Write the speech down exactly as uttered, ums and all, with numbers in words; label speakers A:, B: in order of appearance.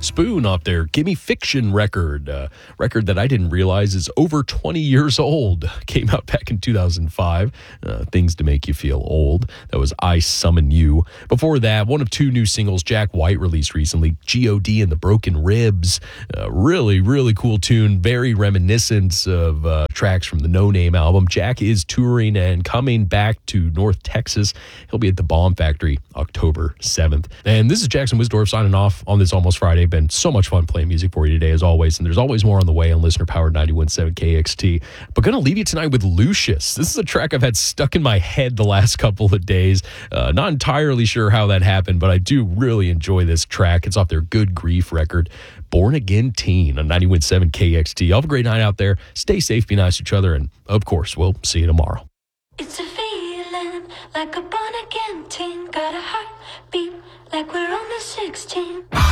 A: Spoon off their Gimme Fiction record, a record that I didn't realize is over twenty years old. Came out back in two thousand five. Uh, things to make you feel old. That was I Summon You. Before that, one of two new singles Jack White released recently, G O D and the Broken Ribs. Uh, really, really cool tune. Very reminiscent of uh, tracks from the No Name album. Jack is touring and coming back to North Texas. He'll be at the Bomb Factory October seventh. And this is Jackson Wisdorf signing off on this Almost Friday. Been so much fun playing music for you today, as always. And there's always more on the way on Listener Powered ninety-one point seven K X T. But going to leave you tonight with Lucius. This is a track I've had stuck in my head the last couple of days. Uh, not entirely sure how that happened, but I do really enjoy this track. It's off their Good Grief record, Born Again Teen on ninety-one point seven K X T. Y'all have a great night out there. Stay safe, be nice to each other, and of course, we'll see you tomorrow.
B: It's a feeling like a born again teen. Got a heartbeat like we're only sixteen.